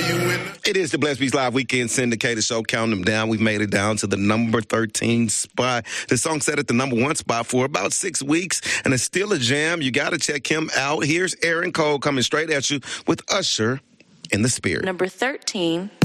It is the Blessed Beats Live Weekend Syndicated Show. Counting them down. We've made it down to the number 13 spot. The song set at the number 1 spot for about 6 weeks, and it's still a jam. You got to check him out. Here's Aaron Cole coming straight at you with Usher in the Spirit. Number 13.